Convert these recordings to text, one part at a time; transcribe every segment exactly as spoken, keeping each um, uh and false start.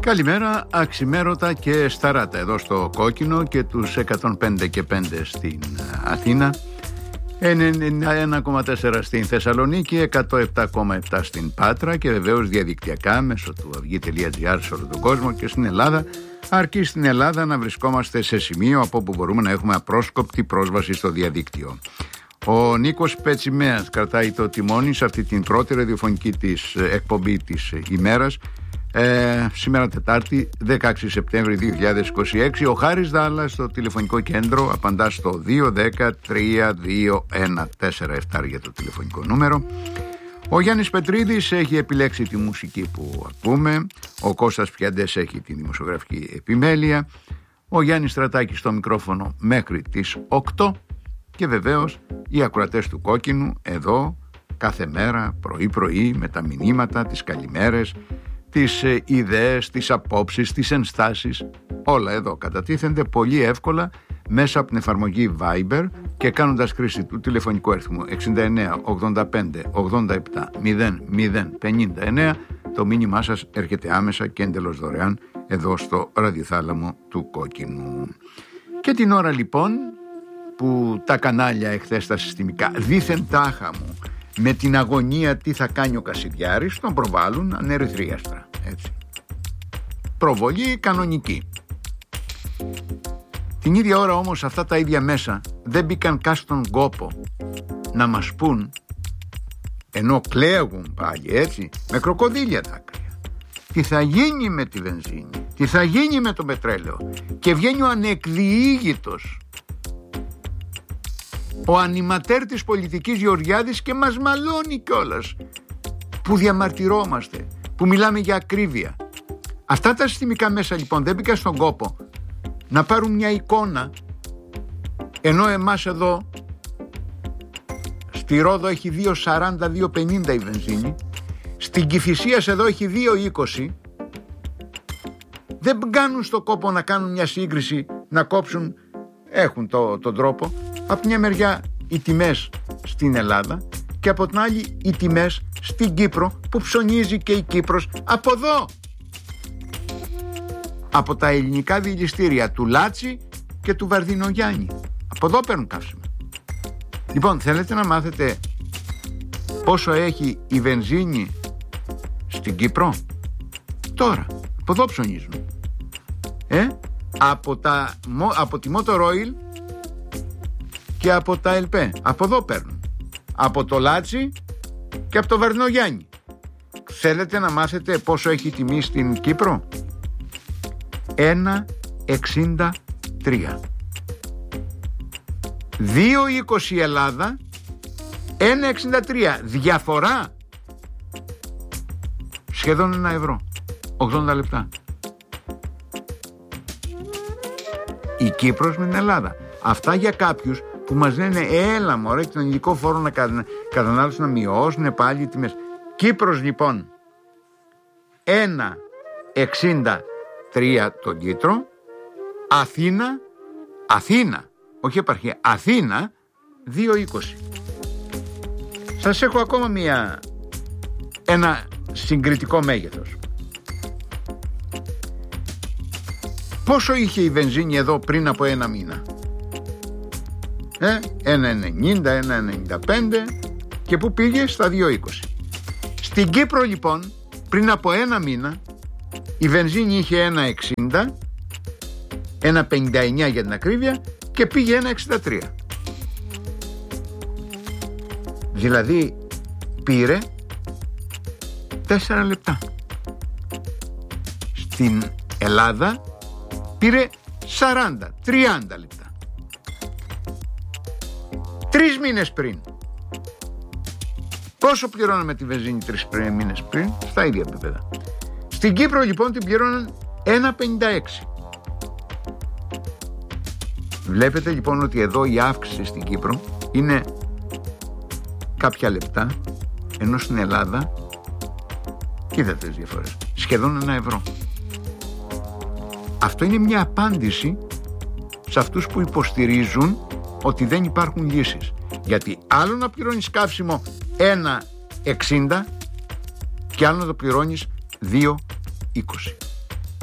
Καλημέρα, αξιμέρωτα και σταράτα εδώ στο Κόκκινο και τους εκατόν πέντε και πέντε στην Αθήνα, ενενήντα ένα κόμμα τέσσερα στην Θεσσαλονίκη, εκατόν επτά κόμμα επτά στην Πάτρα και βεβαίως διαδικτυακά μέσω του αυγή τελεία τζι άρ σε όλο τον κόσμο και στην Ελλάδα, αρκεί στην Ελλάδα να βρισκόμαστε σε σημείο από όπου μπορούμε να έχουμε απρόσκοπτη πρόσβαση στο διαδίκτυο. Ο Νίκος Πετσιμέας κρατάει το τιμόνι σε αυτή την πρώτη ραδιοφωνική της εκπομπή της ημέρας. Ε, σήμερα Τετάρτη δεκαέξι Σεπτέμβρη δύο χιλιάδες είκοσι έξι. Ο Χάρης Δάλλας στο τηλεφωνικό κέντρο απαντά στο δύο δέκα τρία δύο ένα τέσσερα επτά για το τηλεφωνικό νούμερο. Ο Γιάννης Πετρίδης έχει επιλέξει τη μουσική που ακούμε. Ο Κώστας Πιαντές έχει τη δημοσιογραφική επιμέλεια. Ο Γιάννης Στρατάκης στο μικρόφωνο μέχρι τις οκτώ. Και βεβαίως οι ακροατές του Κόκκινου εδώ κάθε μέρα πρωί πρωί με τα μηνύματα, τις καλημέρες, τις ε, ιδέες, τις απόψεις, τις ενστάσεις, όλα εδώ κατατίθενται πολύ εύκολα μέσα από την εφαρμογή Viber και κάνοντας χρήση του τηλεφωνικού αριθμού εξήντα εννέα ογδόντα πέντε ογδόντα επτά μηδέν μηδέν πενήντα εννέα. Το μήνυμά σας έρχεται άμεσα και εντελώς δωρεάν εδώ στο ραδιοθάλαμο του Κόκκινου. Και την ώρα λοιπόν που τα κανάλια εχθές τα συστημικά δήθεν τάχα μου με την αγωνία τι θα κάνει ο Κασιδιάρης, τον προβάλλουν ανερυθρίαστρα, έτσι. Προβολή κανονική. Την ίδια ώρα όμως αυτά τα ίδια μέσα δεν μπήκαν καν στον κόπο να μας πούν, ενώ κλαίγουν πάλι έτσι με κροκοδίλια δάκρυα, τι θα γίνει με τη βενζίνη, τι θα γίνει με το πετρέλαιο, και βγαίνει ο ανεκδιήγητος ο ανηματέρ της πολιτικής Γεωργιάδης και μας μαλώνει κιόλας που διαμαρτυρόμαστε, που μιλάμε για ακρίβεια. Αυτά τα συστημικά μέσα λοιπόν δεν μπήκαν στον κόπο να πάρουν μια εικόνα, ενώ εμάς εδώ στη Ρόδο έχει δύο σαράντα δύο πενήντα η βενζίνη, στην Κηφισίας εδώ έχει δύο είκοσι. Δεν κάνουν στον κόπο να κάνουν μια σύγκριση, να κόψουν, έχουν το, τον τρόπο. Από μια μεριά οι τιμές στην Ελλάδα και από την άλλη οι τιμές στην Κύπρο, που ψωνίζει και η Κύπρος από εδώ, από τα ελληνικά διελιστήρια του Λάτσι και του Βαρδινογιάννη. Από εδώ παίρνουν καύσιμα. Λοιπόν, θέλετε να μάθετε πόσο έχει η βενζίνη στην Κύπρο? Τώρα, από εδώ ψωνίζουν. Ε, από, τα, από τη Motor Oil και από τα ΕΛΠΕ, από εδώ παίρνουν. Από το Λάτσι και από το Βαρδινογιάννη. Θέλετε να μάθετε πόσο έχει τιμή στην Κύπρο? ένα εξήντα τρία. δύο είκοσι Ελλάδα, ένα εξήντα τρία. Διαφορά σχεδόν ένα ευρώ, ογδόντα λεπτά. Η Κύπρος με την Ελλάδα. Αυτά για κάποιους που μας λένε έλα μωρέ, τον ειδικό φόρο να κατανάλωσουν, να μειώσουν πάλι οι τιμές. Κύπρος λοιπόν ένα εξήντα τρία τον λίτρο. Αθήνα, Αθήνα, όχι επαρχία, Αθήνα δύο είκοσι. Σας έχω ακόμα μια, ένα συγκριτικό μέγεθος. Πόσο είχε η βενζίνη εδώ πριν από ένα μήνα? Ε, ένα ενενήντα, ένα ενενήντα πέντε, και που πήγε στα δύο είκοσι. Στην Κύπρο λοιπόν πριν από ένα μήνα η βενζίνη είχε ένα εξήντα, ένα πενήντα εννέα για την ακρίβεια, και πήγε ένα εξήντα τρία. Δηλαδή πήρε τέσσερα λεπτά. Στην Ελλάδα πήρε σαράντα τριάντα λεπτά. Τρεις μήνες πριν. Πόσο πληρώναμε τη βενζίνη τρεις μήνες πριν? Στα ίδια επίπεδα. Στην Κύπρο λοιπόν την πληρώναν ένα πενήντα έξι. Βλέπετε λοιπόν ότι εδώ η αύξηση στην Κύπρο είναι κάποια λεπτά, ενώ στην Ελλάδα είδατε τις διαφορές, σχεδόν ένα ευρώ. Αυτό είναι μια απάντηση σε αυτούς που υποστηρίζουν ότι δεν υπάρχουν λύσεις. Γιατί άλλο να πληρώνεις καύσιμο ένα εξήντα και άλλο να το πληρώνεις δύο είκοσι.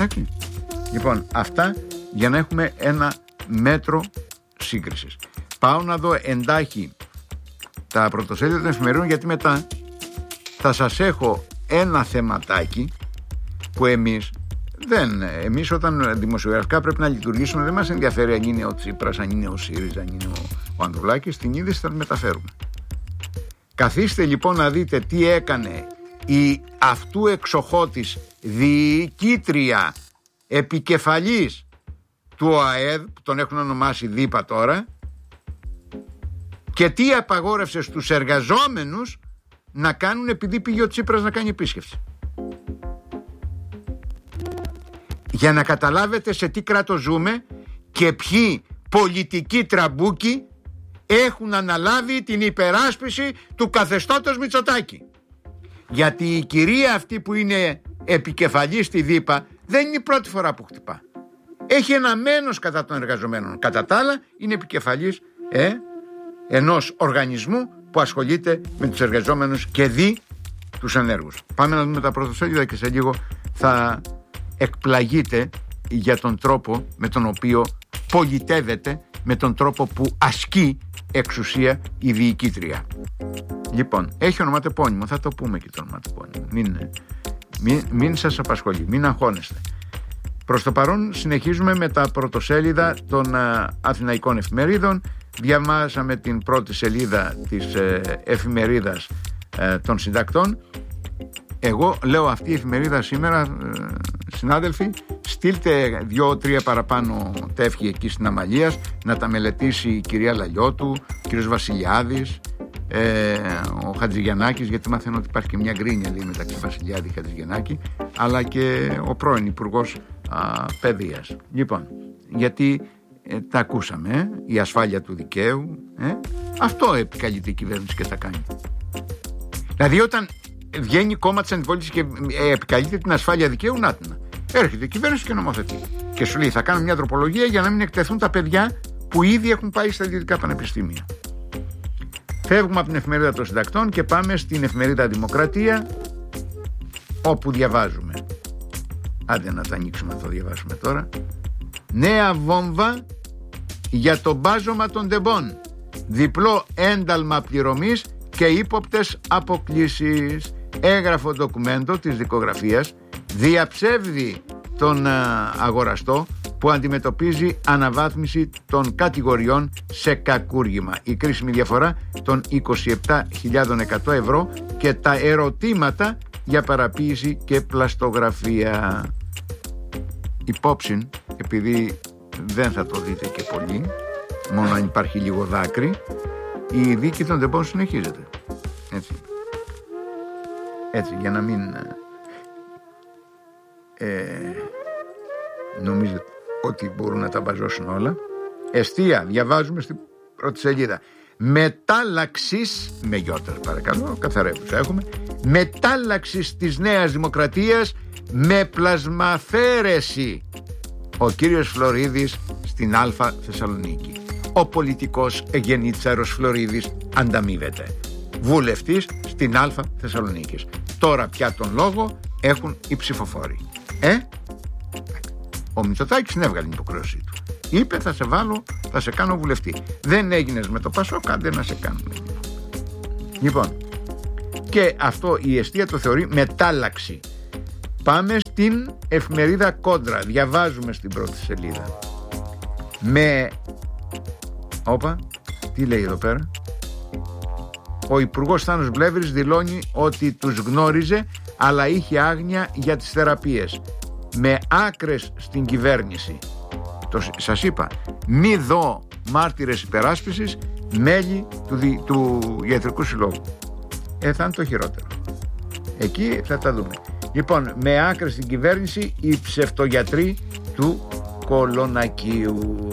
Εντάξει. Λοιπόν, αυτά για να έχουμε ένα μέτρο σύγκρισης. Πάω να δω εντάχει τα πρωτοσέλιδα των εφημερίδων, γιατί μετά θα σας έχω ένα θεματάκι που εμείς δεν, εμείς όταν δημοσιογραφικά πρέπει να λειτουργήσουμε, δεν μας ενδιαφέρει αν είναι ο Τσίπρας, αν είναι ο ΣΥΡΙΖΑ, αν είναι ο, ο Ανδρουλάκης, την είδηση θα την μεταφέρουμε. Καθίστε λοιπόν να δείτε τι έκανε η αυτού εξοχώτης διοικήτρια επικεφαλής του ΟΑΕΔ, που τον έχουν ονομάσει ΔΥΠΑ τώρα, και τι απαγόρευσε στους εργαζόμενους να κάνουν επειδή πήγε ο Τσίπρας να κάνει επίσκεψη. Για να καταλάβετε σε τι κράτος ζούμε και ποιοι πολιτικοί τραμπούκοι έχουν αναλάβει την υπεράσπιση του καθεστώτος Μητσοτάκη. Γιατί η κυρία αυτή που είναι επικεφαλής στη ΔΥΠΑ δεν είναι η πρώτη φορά που χτυπά. Έχει ένα μένος κατά των εργαζομένων. Κατά τα άλλα είναι επικεφαλής ε, ενός οργανισμού που ασχολείται με τους εργαζόμενους και δι τους ανέργους. Πάμε να δούμε τα πρωτοσέλιδα και σε λίγο θα εκπλαγείτε για τον τρόπο με τον οποίο πολιτεύεται, με τον τρόπο που ασκεί εξουσία η διοικήτρια. Λοιπόν, έχει ονοματεπώνυμο, θα το πούμε και το ονοματεπώνυμο. Μην, μην, μην σας απασχολεί, μην αγχώνεστε. Προς το παρόν συνεχίζουμε με τα πρωτοσέλιδα των α, αθηναϊκών εφημερίδων. Διαβάσαμε την πρώτη σελίδα της ε, εφημερίδας ε, των συντακτών. Εγώ λέω αυτή η εφημερίδα σήμερα, ε, συνάδελφοι, στείλτε δύο-τρία παραπάνω τεύχη εκεί στην Αμαλίας να τα μελετήσει η κυρία Λαλιώτου, ο κύριος Βασιλιάδης, ε, ο Χατζηγιαννάκης, γιατί μαθαίνω ότι υπάρχει και μια γκρίνια λέει, μεταξύ Βασιλιάδη και Χατζηγιαννάκη, αλλά και ο πρώην Υπουργός α, Παιδείας. Λοιπόν, γιατί ε, τα ακούσαμε, ε, η ασφάλεια του δικαίου, ε, αυτό επικαλείται η κυβέρνηση και τα κάνει. Δηλαδή όταν βγαίνει κόμμα της αντιπολίτευσης και ε, επικαλείται την ασφάλεια δικαίου, να την. Έρχεται η κυβέρνηση και νομοθετεί. Και σου λέει θα κάνω μια τροπολογία για να μην εκτεθούν τα παιδιά που ήδη έχουν πάει στα ιδιωτικά πανεπιστήμια. Φεύγουμε από την εφημερίδα των συντακτών και πάμε στην εφημερίδα Δημοκρατία, όπου διαβάζουμε. Άντε να τα ανοίξουμε να το διαβάσουμε τώρα. Νέα βόμβα για το μπάζωμα των τεμπών. Διπλό ένταλμα πληρωμής και ύποπτες αποκλήσεις. Έγραφο ντοκουμέντο της δικογραφίας διαψεύδει τον αγοραστό που αντιμετωπίζει αναβάθμιση των κατηγοριών σε κακούργημα. Η κρίσιμη διαφορά των είκοσι επτά χιλιάδες εκατό ευρώ και τα ερωτήματα για παραποίηση και πλαστογραφία. Υπόψη, επειδή δεν θα το δείτε και πολύ, μόνο αν υπάρχει λίγο δάκρυ, η δίκη των τεμπών συνεχίζεται. Έτσι. Έτσι, για να μην ε, νομίζετε ότι μπορούν να τα μπαζώσουν όλα. Εστία, διαβάζουμε στην πρώτη σελίδα. Μετάλλαξης, με γιώτας παρακαλώ, καθαρεύουσα έχουμε, μετάλλαξης της Νέας Δημοκρατίας με πλασμαθαίρεση. Ο κύριος Φλωρίδης στην Α Θεσσαλονίκη. Ο πολιτικός Εγενίτσαρος Φλωρίδης ανταμείβεται. Βουλευτής στην Α Θεσσαλονίκης. Τώρα πια τον λόγο έχουν οι ψηφοφόροι. Ε, ο Μητσοτάκης την έβγαλε την υποχρέωσή του. Είπε θα σε βάλω, θα σε κάνω βουλευτή. Δεν έγινες με το Πασόκ, άντε να σε κάνουμε. Λοιπόν, και αυτό η Εστία το θεωρεί μετάλλαξη. Πάμε στην εφημερίδα Κόντρα. Διαβάζουμε στην πρώτη σελίδα. Με... Όπα, τι λέει εδώ πέρα. Ο Υπουργός Θάνος Βλεύρης δηλώνει ότι τους γνώριζε αλλά είχε άγνοια για τις θεραπείες. Με άκρες στην κυβέρνηση. Το, σας είπα, μη δω μάρτυρες υπεράσπισης μέλη του, δι, του Ιατρικού Συλλόγου. Ε, θα είναι το χειρότερο. Εκεί θα τα δούμε. Λοιπόν, με άκρες στην κυβέρνηση οι ψευτογιατροί του Κολονακίου.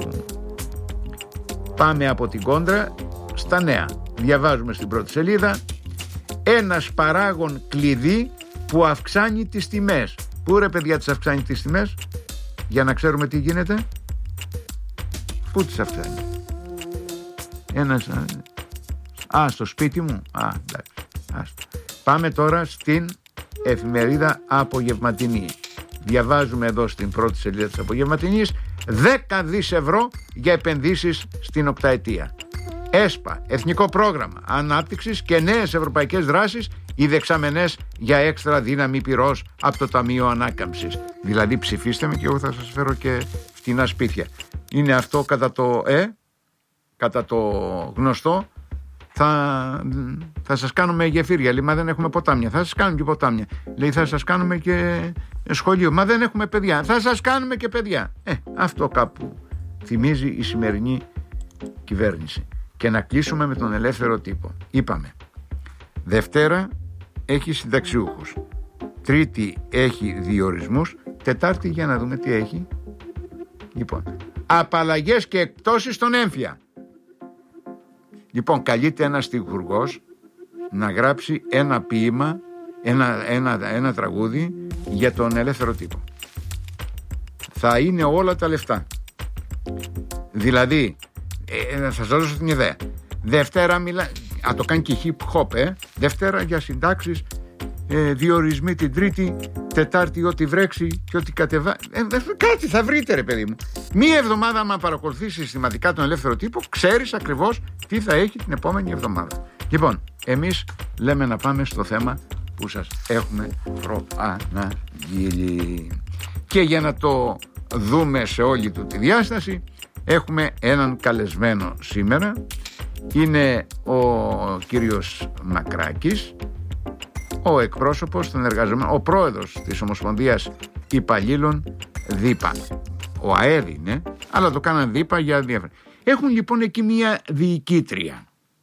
Πάμε από την Κόντρα στα νέα. Διαβάζουμε στην πρώτη σελίδα. Ένας παράγων κλειδί που αυξάνει τις τιμές. Πού ρε παιδιά τις αυξάνει τις τιμές? Για να ξέρουμε τι γίνεται. Πού τις αυξάνει? Ένας... Α, στο σπίτι μου. Α, εντάξει. Άστο. Πάμε τώρα στην εφημερίδα Απογευματινή. διαβάζουμε εδώ στην πρώτη σελίδα της Απογευματινής, δέκα δις ευρώ για επενδύσεις στην επταετία. ΕΣΠΑ, Εθνικό Πρόγραμμα Ανάπτυξης και νέες ευρωπαϊκές δράσεις, οι δεξαμενές για έξτρα δύναμη πυρός από το Ταμείο Ανάκαμψης. Δηλαδή ψηφίστε με και εγώ θα σας φέρω και φτηνά σπίτια. Είναι αυτό κατά το ε, κατά το γνωστό, θα, θα σας κάνουμε γεφύρια. Λέει, μα δεν έχουμε ποτάμια. Θα σας κάνουμε και ποτάμια. Λέει, θα σας κάνουμε και σχολείο. Μα δεν έχουμε παιδιά. Θα σας κάνουμε και παιδιά. Ε, αυτό κάπου θυμίζει η σημερινή κυβέρνηση. Και να κλείσουμε με τον ελεύθερο τύπο. Είπαμε, Δευτέρα έχει συνταξιούχους, Τρίτη έχει διορισμούς, Τετάρτη για να δούμε τι έχει. Λοιπόν, απαλλαγές και εκπτώσεις στον έμφυα. Λοιπόν, καλείται ένας στιχουργός να γράψει ένα ποίημα, ένα, ένα, ένα τραγούδι για τον ελεύθερο τύπο. Θα είναι όλα τα λεφτά. Δηλαδή, ε, θα σας δώσω την ιδέα. Δευτέρα μιλά... Α, το κάνει και hip hop, ε. Δευτέρα για συντάξεις, ε, διορισμοί την Τρίτη, Τετάρτη ό,τι βρέξει και ό,τι κατεβά... Ε, κάτι θα βρείτε, ρε παιδί μου. Μία εβδομάδα, άμα παρακολουθείς συστηματικά τον ελεύθερο τύπο, ξέρεις ακριβώς τι θα έχει την επόμενη εβδομάδα. Λοιπόν, εμείς λέμε να πάμε στο θέμα που σας έχουμε προαναγγείλει. Και για να το δούμε σε όλη του τη διάσταση, έχουμε έναν καλεσμένο σήμερα. Είναι ο κύριος Μακράκης, ο εκπρόσωπος των εργαζομένων, ο πρόεδρος της Ομοσπονδίας Υπαλλήλων ΔΥΠΑ. Ο ΑΕΔ είναι, αλλά το κάναν ΔΥΠΑ για διάφορα. Έχουν λοιπόν εκεί μια διοικήτρια,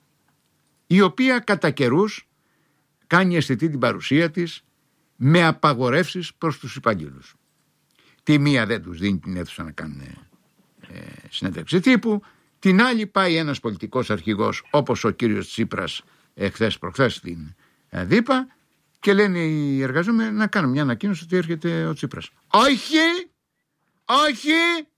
η οποία κατά καιρούς κάνει αισθητή την παρουσία της με απαγορεύσεις προς τους υπαλλήλους. Τη μία δεν τους δίνει την αίθουσα να κάνουν ε, συνέντευξη τύπου, την άλλη πάει ένας πολιτικός αρχηγός όπως ο κύριος Τσίπρας εχθές προχθές στην ε, ΔΥΠΑ και λένε οι εργαζόμενοι να κάνουν μια ανακοίνωση ότι έρχεται ο Τσίπρας. Όχι, όχι.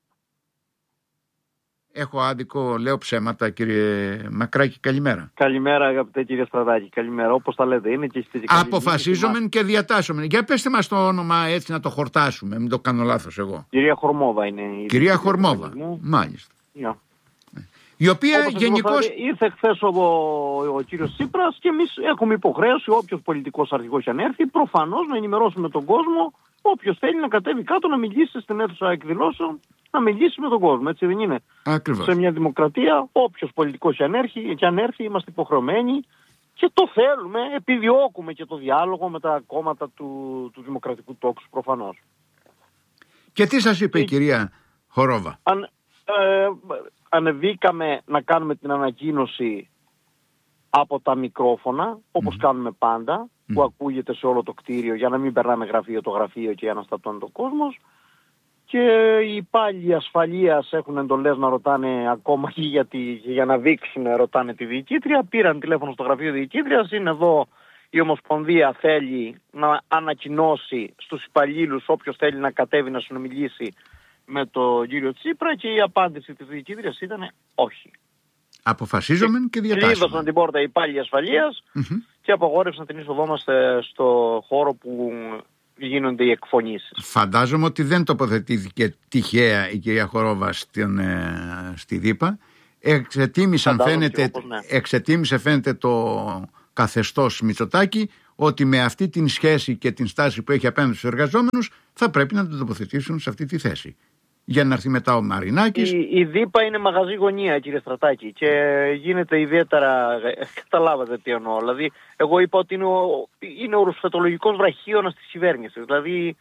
Έχω άδικο, λέω ψέματα, κύριε Μακράκη, καλημέρα. Καλημέρα, αγαπητέ κύριε Στραδάκη, καλημέρα. Όπως τα λέτε, είναι και είστε αποφασίζομεν και διατάσσομεν. Για πέστε μας το όνομα έτσι να το χορτάσουμε, μην το κάνω λάθος εγώ. Κυρία Χορμόβα είναι η Κυρία Χορμόβα, μάλιστα. Yeah. Η οποία γενικώς... Ήρθε χθες ο, ο κύριος Τσίπρας και εμείς έχουμε υποχρέωση, όποιος πολιτικός αρχηγός αν έρθει, προφανώς να ενημερώσουμε τον κόσμο, όποιος θέλει να κατέβει κάτω να μιλήσει στην αίθουσα εκδηλώσεων, να μιλήσει με τον κόσμο, έτσι δεν είναι? Ακριβώς. Σε μια δημοκρατία, όποιος πολιτικός και αν έρθει, και αν έρθει είμαστε υποχρεωμένοι και το θέλουμε, επιδιώκουμε και το διάλογο με τα κόμματα του, του δημοκρατικού τόξου προφανώς. Και τι σας είπε η, η κυρία Χορόβα? Αν, ε, ανεβήκαμε να κάνουμε την ανακοίνωση από τα μικρόφωνα, όπως mm. κάνουμε πάντα, mm. που ακούγεται σε όλο το κτίριο για να μην περνάμε γραφείο το γραφείο και για να στατώνει το κόσμος. Και οι υπάλληλοι ασφαλείας έχουν εντολές να ρωτάνε ακόμα και για, τη, για να δείξουν, ρωτάνε τη διοικήτρια. Πήραν τηλέφωνο στο γραφείο διοικήτριας, είναι εδώ η Ομοσπονδία, θέλει να ανακοινώσει στους υπαλλήλους όποιος θέλει να κατέβει να συνομιλήσει με τον κύριο Τσίπρα και η απάντηση της διοικήτριας ήταν όχι. Αποφασίζομεν και διατάσσομεν. Κλείδωσαν την πόρτα οι υπάλληλοι ασφαλείας mm-hmm. και απαγόρευσαν την είσοδό μας στο χώρο που γίνονται οι εκφωνήσεις. Φαντάζομαι ότι δεν τοποθετήθηκε τυχαία η κυρία Χορόβα στην, ε, στη ΔΥΠΑ. Εξετίμησαν φαίνεται, όπως, ναι. εξετίμησε φαίνεται το καθεστώς Μητσοτάκη ότι με αυτή την σχέση και την στάση που έχει απέναντι στους εργαζόμενους θα πρέπει να τον τοποθετήσουν σε αυτή τη θέση. Για να έρθει μετά ο Μαρινάκης. Η, η ΔΥΠΑ είναι μαγαζί γωνία, κύριε Στρατάκη, και γίνεται ιδιαίτερα. Καταλάβατε τι εννοώ. Δηλαδή, εγώ είπα ότι είναι ο, είναι ο ρουσφετολογικός βραχίωνας της κυβέρνησης. Δηλαδή,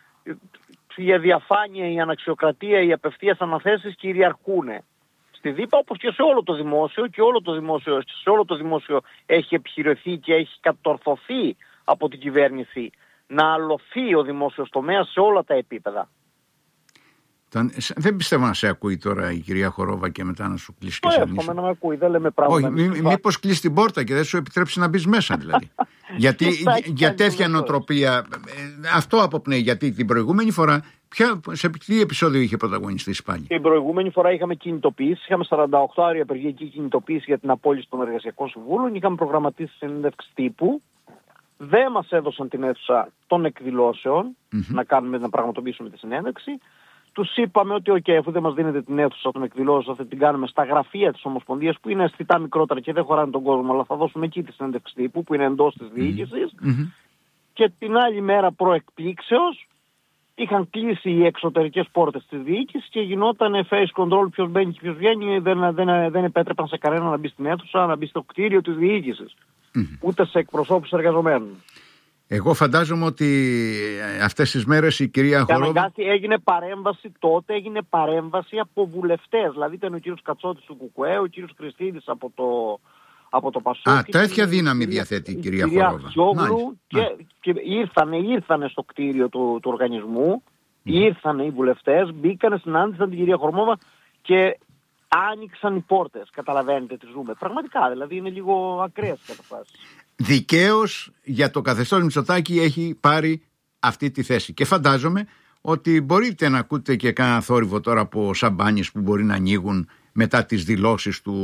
η αδιαφάνεια, η αναξιοκρατία, οι απευθείας αναθέσεις κυριαρχούν στη ΔΥΠΑ, όπως και σε όλο το δημόσιο, και όλο το δημόσιο, σε όλο το δημόσιο έχει επιχειρηθεί και έχει κατορθωθεί από την κυβέρνηση να αλωθεί ο δημόσιος τομέας σε όλα τα επίπεδα. Δεν πιστεύω να σε ακούει τώρα η κυρία Χορόβα και μετά να σου κλείσει και σε εύχομαι να με ακούει, δεν λέμε πράγματα. Όχι, μη, μήπως κλείσει την πόρτα και δεν σου επιτρέψει να μπεις μέσα δηλαδή. Γιατί για τέτοια νοοτροπία αυτό αποπνέει, γιατί την προηγούμενη φορά ποια, σε τι επεισόδιο είχε πρωταγωνιστήσει πάλι? Την προηγούμενη φορά είχαμε κινητοποιήσει, είχαμε σαράντα οκτώ ώρια απεργιακή κινητοποίηση για την απόλυση των εργασιακών συμβούλων, είχαμε προγραμματίσει συνέντευξη τύπου δεν μας έδωσαν την αίθουσα των εκδηλώσεων mm-hmm. να, κάνουμε, να πραγματοποιήσουμε τη συνέντευξη. Τους είπαμε ότι okay, αφού δεν μας δίνετε την αίθουσα των εκδηλώσεων, θα την κάνουμε στα γραφεία της Ομοσπονδίας που είναι αισθητά μικρότερα και δεν χωράνε τον κόσμο, αλλά θα δώσουμε εκεί τη συνέντευξη τύπου που είναι εντός της διοίκησης. Mm-hmm. Και την άλλη μέρα προεκπλήξεως είχαν κλείσει οι εξωτερικές πόρτες της διοίκησης και γινόταν face control, ποιος μπαίνει και ποιος βγαίνει, δεν, δεν, δεν επέτρεπαν σε κανένα να μπει στην αίθουσα, να μπει στο κτίριο της διοίκησης, mm-hmm. ούτε σε εκπροσώπους εργαζομένων. Εγώ φαντάζομαι ότι αυτές τις μέρες η κυρία Χορόβα... Έγινε παρέμβαση, τότε έγινε παρέμβαση από βουλευτές. Δηλαδή ήταν ο κύριος Κατσότης του Κουκουέ, ο κύριος Χριστίδης από το, από το Πασόκ. Α, τέτοια δύναμη διαθέτει η κυρία, η κυρία Χορόβα. Γιώγλου, και, και ήρθανε, ήρθανε στο κτίριο του, του οργανισμού, mm. ήρθανε οι βουλευτές, μπήκανε, συνάντησαν την κυρία Χορόβα και άνοιξαν οι πόρτες. Καταλαβαίνετε τι ζούμε. Πραγματικά, δηλαδή είναι λίγο ακραίες οι καταστάσεις. Δικαίως για το καθεστώς Μητσοτάκη έχει πάρει αυτή τη θέση. Και φαντάζομαι ότι μπορείτε να ακούτε και κανένα θόρυβο τώρα από σαμπάνιες που μπορεί να ανοίγουν μετά τις δηλώσεις του,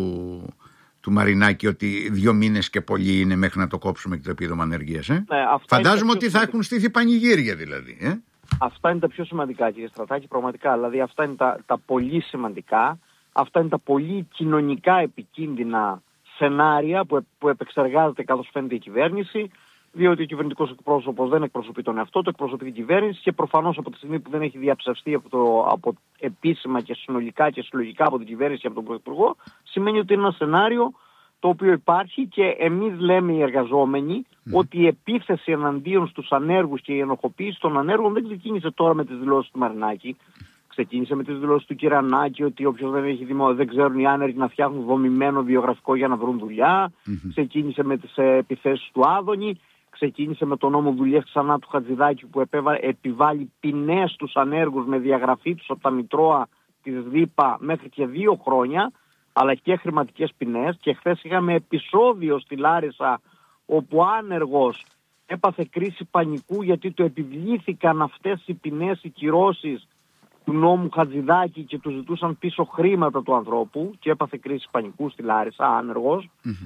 του Μαρινάκη ότι δύο μήνες και πολύ είναι μέχρι να το κόψουμε και το επίδομα ανεργίας. Ε? Ναι, φαντάζομαι ότι θα σημαντικά. Έχουν στήθει πανηγύρια δηλαδή. Ε? Αυτά είναι τα πιο σημαντικά, κύριε Στρατάκη, πραγματικά. Δηλαδή αυτά είναι τα, τα πολύ σημαντικά, αυτά είναι τα πολύ κοινωνικά επικίνδυνα σενάρια που, που επεξεργάζεται καθώς φαίνεται η κυβέρνηση, διότι ο κυβερνητικός εκπρόσωπος δεν εκπροσωπεί τον εαυτό του, εκπροσωπεί την κυβέρνηση και προφανώς από τη στιγμή που δεν έχει διαψευστεί από, το, από επίσημα και συνολικά και συλλογικά από την κυβέρνηση και από τον Πρωθυπουργό, σημαίνει ότι είναι ένα σενάριο το οποίο υπάρχει και εμείς λέμε οι εργαζόμενοι mm. ότι η επίθεση εναντίον στους ανέργους και η ενοχοποίηση των ανέργων δεν ξεκίνησε τώρα με τις δηλώσεις του Μαρινάκη. Ξεκίνησε με τις δηλώσεις του Κυρανάκη ότι όποιος δεν έχει δημο... δεν ξέρουν οι άνεργοι να φτιάχνουν δομημένο βιογραφικό για να βρουν δουλειά. Mm-hmm. Ξεκίνησε με τις ε, επιθέσεις του Άδωνη. Ξεκίνησε με τον νόμο δουλειές ξανά του Χατζηδάκη που επέβα... επιβάλλει ποινές στους ανέργους με διαγραφή τους από τα Μητρώα της ΔΥΠΑ μέχρι και δύο χρόνια, αλλά και χρηματικές ποινές. Και χθες είχαμε επεισόδιο στη Λάρισα όπου άνεργος έπαθε κρίση πανικού γιατί του επιβλήθηκαν αυτές οι ποινές, οι κυρώσεις του νόμου Χατζηδάκη και του ζητούσαν πίσω χρήματα του ανθρώπου και έπαθε κρίση πανικού στη Λάρισα, άνεργος. Mm-hmm.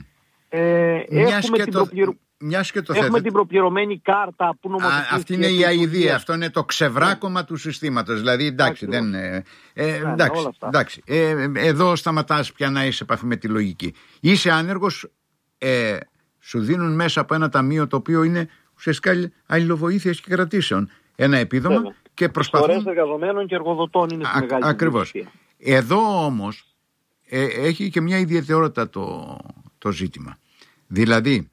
Ε, έχουμε την, το... προπληρω... έχουμε την προπληρωμένη κάρτα που νομοθετήθηκε. Αυτή είναι η αηδία, αυτό είναι το ξεβράκωμα yeah. του συστήματος. Δηλαδή εντάξει, δεν, ε, ε, yeah, εντάξει, εντάξει ε, εδώ σταματάς πια να είσαι σε επαφή με τη λογική. Είσαι άνεργος, ε, σου δίνουν μέσα από ένα ταμείο το οποίο είναι ουσιαστικά αλληλοβοήθειας και κρατήσεων ένα επίδομα. Yeah. Και προσπαθούν... Φορές εργαζομένων και εργοδοτών είναι στη μεγάλη ακριβώς. Εδώ όμως ε, έχει και μια ιδιαιτερότητα το, το ζήτημα. Δηλαδή,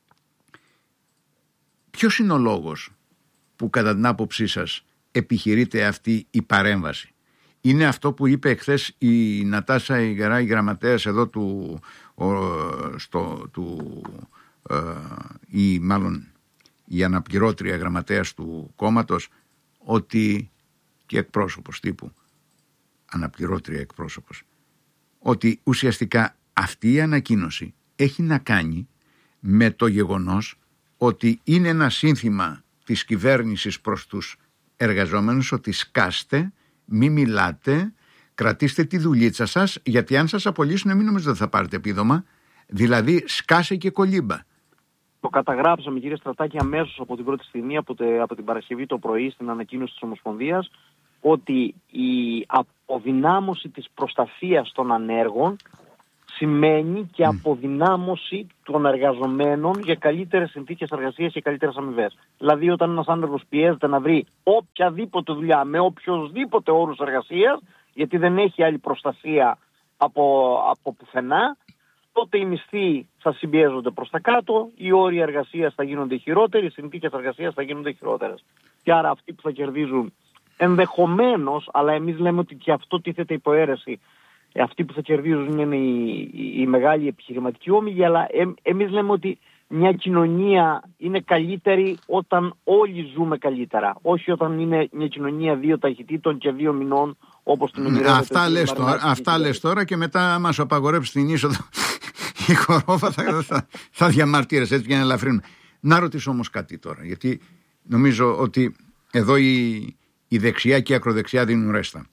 ποιος είναι ο λόγος που κατά την άποψή σας επιχειρείται αυτή η παρέμβαση? Είναι αυτό που είπε εχθές η Νατάσα Ιγερά, η γραμματέας εδώ του, ο, στο, του ε, ή μάλλον η αναπληρώτρια γραμματέας του κόμματος, ότι και εκπρόσωπος τύπου, αναπληρώτρια εκπρόσωπος, ότι ουσιαστικά αυτή η ανακοίνωση έχει να κάνει με το γεγονός ότι είναι ένα σύνθημα της κυβέρνησης προς τους εργαζόμενους ότι σκάστε, μη μιλάτε, κρατήστε τη δουλίτσα σας, γιατί αν σας απολύσουν μην νομίζετε ότι θα πάρετε επίδομα, δηλαδή σκάσε και κολύμπα. Το καταγράψαμε, κύριε Στρατάκη, αμέσως από την πρώτη στιγμή, από, τε, από την Παρασκευή το πρωί στην ανακοίνωση της Ομοσπονδίας, ότι η αποδυνάμωση της προστασίας των ανέργων σημαίνει και αποδυνάμωση των εργαζομένων για καλύτερες συνθήκες εργασίας και καλύτερες αμοιβές. Δηλαδή, όταν ένας άνεργος πιέζεται να βρει οποιαδήποτε δουλειά με οποιοσδήποτε όρους εργασίας, γιατί δεν έχει άλλη προστασία από, από πουθενά, τότε οι μισθοί θα συμπιέζονται προς τα κάτω, οι όροι εργασίας θα γίνονται χειρότεροι, οι συνθήκες εργασίας θα γίνονται χειρότερες. Και άρα αυτοί που θα κερδίζουν ενδεχομένως, αλλά εμείς λέμε ότι και αυτό τίθεται υπό αίρεση, αυτοί που θα κερδίζουν είναι οι, οι, οι μεγάλοι επιχειρηματικοί όμιλοι, αλλά ε, εμείς λέμε ότι μια κοινωνία είναι καλύτερη όταν όλοι ζούμε καλύτερα, όχι όταν είναι μια κοινωνία δύο ταχυτήτων και δύο μηνών όπως την ονειρεύεται. Αυτά, λες τώρα, αυτά λες τώρα και μετά μας απαγορεύσει την είσοδο η Χορόβα θα, θα, θα διαμαρτύρεσαι έτσι για να ελαφρύνουμε. Να ρωτήσω όμως κάτι τώρα, γιατί νομίζω ότι εδώ η, η δεξιά και η ακροδεξιά δίνουν ρέστα.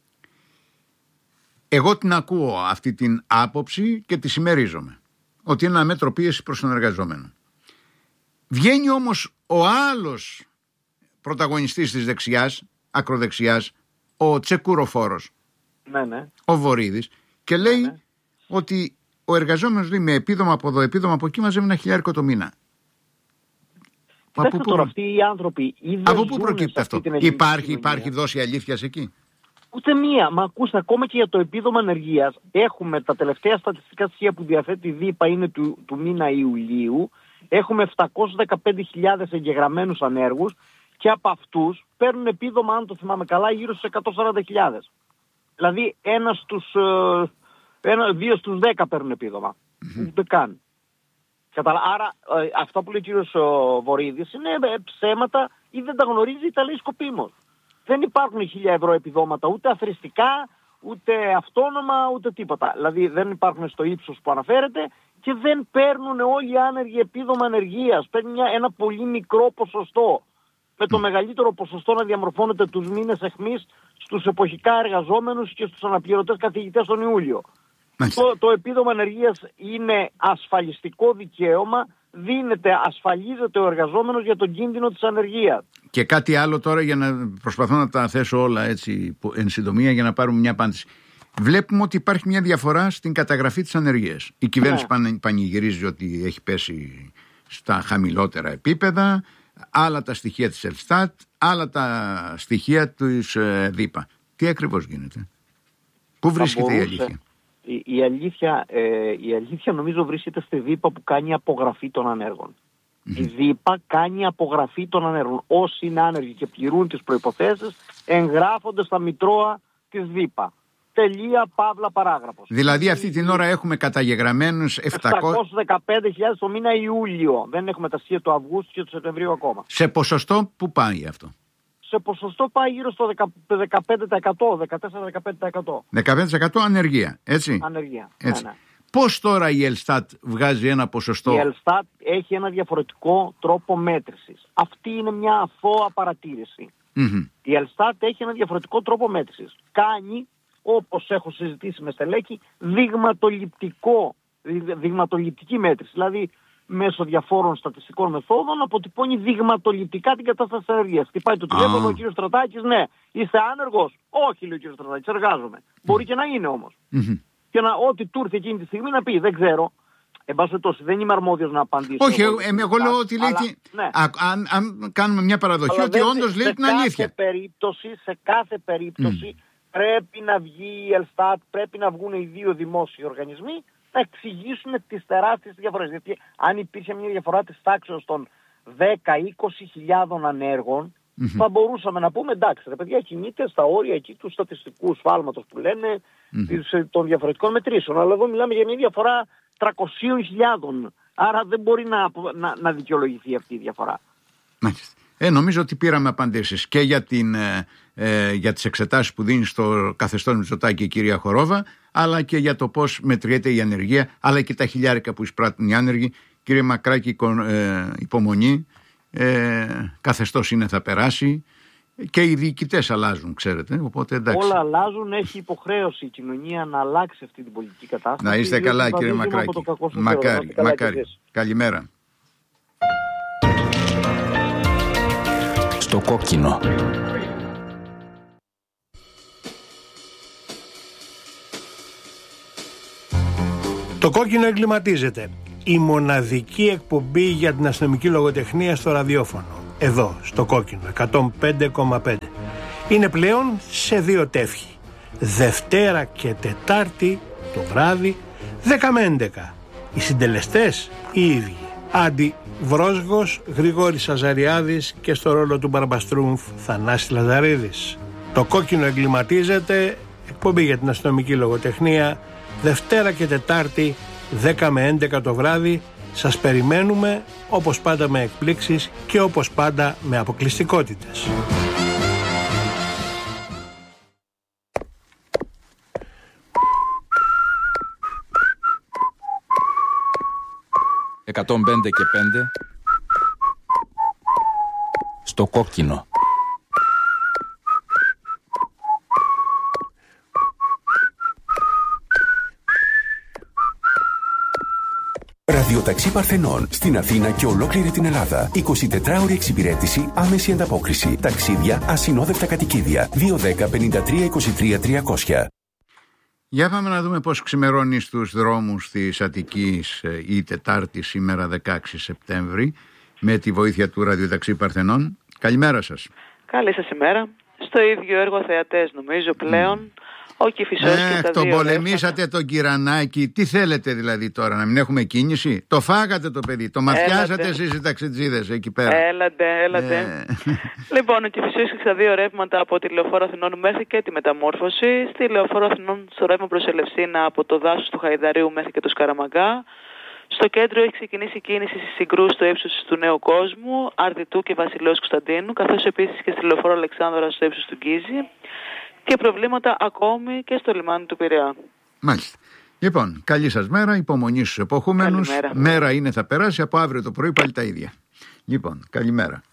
Εγώ την ακούω αυτή την άποψη και τη συμμερίζομαι. Ότι είναι ένα μέτρο πίεση προς τον εργαζόμενο. Βγαίνει όμως ο άλλος πρωταγωνιστής της δεξιάς, ακροδεξιάς, ο τσεκουροφόρος, Ναι, ναι. ο Βορίδης, και λέει Ναι, ναι. ότι ο εργαζόμενος, λέει, με επίδομα από εδώ, επίδομα από εκεί, μαζεύει ένα χιλιάρικο το μήνα. Κοιτάξτε Από τώρα, πού, αυτοί οι άνθρωποι ήδη από πού ζουν προκύπτει σε αυτό? αυτή την ελληνική Υπάρχει, κοινωνία. υπάρχει δόση αλήθειας εκεί? Ούτε μία. Μα ακούστε, ακόμα και για το επίδομα ανεργίας έχουμε τα τελευταία στατιστικά στοιχεία που διαθέτει η ΔΥΠΑ είναι του, του μήνα Ιουλίου. Έχουμε επτακόσιες δεκαπέντε χιλιάδες εγγεγραμμένους ανέργους και από αυτούς παίρνουν επίδομα, αν το θυμάμαι καλά, γύρω στους εκατόν σαράντα χιλιάδες. Δηλαδή ένα στους, ένα, δύο στους δέκα παίρνουν επίδομα. Mm-hmm. Ούτε καν. Καταλα... Άρα ε, αυτά που λέει ο κύριος Βορίδης είναι ε, ψέματα ή δεν τα γνωρίζει ή τα λέει σκοπίμως. Δεν υπάρχουν χίλια ευρώ επιδόματα ούτε αθρηστικά, ούτε αυτόνομα, ούτε τίποτα. Δηλαδή δεν υπάρχουν στο ύψος που αναφέρεται και δεν παίρνουν όλοι οι άνεργοι επίδομα ανεργίας. Παίρνει μια, ένα πολύ μικρό ποσοστό. Με το μεγαλύτερο ποσοστό να διαμορφώνεται τους μήνες εχμής στους εποχικά εργαζόμενους και στους αναπληρωτές καθηγητές τον Ιούλιο. Το, το επίδομα ανεργίας είναι ασφαλιστικό δικαίωμα, δίνεται, ασφαλίζεται ο εργαζόμενος για τον κίνδυνο της ανεργίας. Και κάτι άλλο τώρα, για να προσπαθώ να τα θέσω όλα έτσι εν συντομία για να πάρουμε μια απάντηση. Βλέπουμε ότι υπάρχει μια διαφορά στην καταγραφή της ανεργίας. Η κυβέρνηση ναι. πανηγυρίζει ότι έχει πέσει στα χαμηλότερα επίπεδα, άλλα τα στοιχεία της Ελστάτ, άλλα τα στοιχεία της ε, ΔΥΠΑ. Τι ακριβώς γίνεται? Πού βρίσκεται μπορούσε... η αλήθεια? Η, η, αλήθεια, ε, η αλήθεια νομίζω βρίσκεται στη ΔΥΠΑ που κάνει απογραφή των ανέργων. Mm-hmm. Η ΔΥΠΑ κάνει απογραφή των ανέργων. Όσοι είναι άνεργοι και πληρούν τις προϋποθέσεις εγγράφονται στα μητρώα της ΔΥΠΑ. Τελεία, παύλα, παράγραφος. Δηλαδή αυτή την ώρα έχουμε καταγεγραμμένους επτακόσιες δεκαπέντε χιλιάδες το μήνα Ιούλιο. Δεν έχουμε τα στοιχεία του Αυγούστου και του Σεπτεμβρίου ακόμα. Σε ποσοστό που πάει αυτό? Σε ποσοστό πάει γύρω στο δεκαπέντε τοις εκατό, δεκατέσσερα με δεκαπέντε τοις εκατό. δεκαπέντε τοις εκατό ανεργία, έτσι. Ανεργία, έτσι. Ναι, ναι. Πώς τώρα η Ελστάτ βγάζει ένα ποσοστό? Η Ελστάτ έχει ένα διαφορετικό τρόπο μέτρησης. Αυτή είναι μια αθώα παρατήρηση. Mm-hmm. Η Ελστάτ έχει ένα διαφορετικό τρόπο μέτρησης. Κάνει, όπως έχω συζητήσει με στελέχη, δειγματοληπτικό, δειγματοληπτική μέτρηση. Δηλαδή, μέσω διαφόρων στατιστικών μεθόδων αποτυπώνει δειγματοληπτικά την κατάσταση της ενεργείας. Χτυπάει το τηλέφωνο, oh. ο κύριος Στρατάκης, ναι. Είστε άνεργος? Όχι, λέει ο κύριος Στρατάκης, εργάζομαι. Mm. Μπορεί και να είναι όμως. Mm-hmm. Και να, ό,τι του ήρθε εκείνη τη στιγμή να πει, δεν ξέρω. Εν πάση περιπτώσει, δεν είμαι αρμόδιος να απαντήσω. Όχι, εγώ, ε, εγώ λέω ότι λέει. Αλλά, ναι. α, αν, αν κάνουμε μια παραδοχή, αλλά ότι όντως λέει την αλήθεια. Περίπτωση, σε κάθε περίπτωση mm. πρέπει να βγει η Ελστάτ, πρέπει να βγουν οι δύο δημόσιοι οργανισμοί να εξηγήσουν τις τεράστιες διαφορές. Γιατί αν υπήρχε μια διαφορά της τάξης των δέκα με είκοσι χιλιάδων ανέργων, mm-hmm. θα μπορούσαμε να πούμε εντάξει, ρε παιδιά, κινείται στα όρια εκεί του στατιστικού σφάλματος που λένε mm-hmm. της, των διαφορετικών μετρήσεων. Αλλά εδώ μιλάμε για μια διαφορά τριακόσιες χιλιάδες. Άρα δεν μπορεί να, να, να δικαιολογηθεί αυτή η διαφορά. Μάλιστα. Ε, νομίζω ότι πήραμε απαντήσεις και για, την, ε, ε, για τις εξετάσεις που δίνει στο καθεστώς Μητσοτάκη η κυρία Χορόβα, αλλά και για το πώς μετριέται η ανεργία, αλλά και τα χιλιάρικα που εισπράττουν οι άνεργοι. Κύριε Μακράκη, ε, υπομονή, ε, καθεστώς είναι, θα περάσει και οι διοικητές αλλάζουν, ξέρετε, οπότε εντάξει. Όλα αλλάζουν, έχει υποχρέωση η κοινωνία να αλλάξει αυτή την πολιτική κατάσταση. Να είστε καλά κύριε Μακράκη. Μακάρι, μακάρι. Καλημέρα. Στο κόκκινο. Το κόκκινο εγκληματίζεται. Η μοναδική εκπομπή για την αστυνομική λογοτεχνία στο ραδιόφωνο. Εδώ, στο κόκκινο, εκατόν πέντε κόμμα πέντε. Είναι πλέον σε δύο τεύχη. Δευτέρα και Τετάρτη το βράδυ, δέκα με έντεκα. Οι συντελεστές οι ίδιοι. Άντι Βρόσγος, Γρηγόρης Αζαριάδης και στο ρόλο του Μπαρμπαστρούμφ Θανάσης Λαζαρίδης. Το κόκκινο εγκληματίζεται, εκπομπή για την αστυνομική λογοτεχνία, Δευτέρα και Τετάρτη, δέκα με έντεκα το βράδυ. Σας περιμένουμε, όπως πάντα με εκπλήξεις και όπως πάντα με αποκλειστικότητες. εκατόν πέντε και πέντε στο κόκκινο. Ραδιοταξί Παρθενών στην Αθήνα και ολόκληρη την Ελλάδα. εικοσιτετράωρη εξυπηρέτηση, άμεση ανταπόκριση. Ταξίδια, ασυνόδευτα κατοικίδια. δύο ένα μηδέν πέντε τρία είκοσι τρία τριακόσια. Για πάμε να δούμε πώς ξημερώνει στους δρόμους της Αττικής η Τετάρτη σήμερα δεκαέξι Σεπτέμβρη με τη βοήθεια του Ραδιοταξί Παρθενών. Καλημέρα σας. Καλή σας ημέρα. Στο ίδιο έργο θεατές νομίζω πλέον. Mm. Ο Κηφισός ε, και τα τον δύο πολεμήσατε ρεύματα. Τον Κυρανάκη. Τι θέλετε δηλαδή τώρα, να μην έχουμε κίνηση? Το φάγατε το παιδί, το μαθιάσατε εσείς οι ταξιτζίδες εκεί πέρα. Έλατε, έλατε. Ε. Λοιπόν, ο Κηφισός και τα δύο ρεύματα από τη Λεωφόρο Αθηνών μέχρι και τη Μεταμόρφωση. Στη Λεωφόρο Αθηνών στο ρεύμα προς Ελευσίνα από το δάσος του Χαϊδαρίου μέχρι και το Σκαραμαγκά. Στο κέντρο έχει ξεκινήσει η κίνηση στη Συγκρού στο ύψος του Νέου Κόσμου, Αρδιτού και Βασιλέως Κωνσταντίνου, καθώς επίσης και στη Λεωφόρο Αλεξάνδρα στο ύψος του Γκίζη. Και προβλήματα ακόμη και στο λιμάνι του Πειραιά. Μάλιστα. Λοιπόν, καλή σας μέρα, υπομονή στους εποχούμενους. Μέρα είναι, θα περάσει, από αύριο το πρωί πάλι τα ίδια. Λοιπόν, καλημέρα.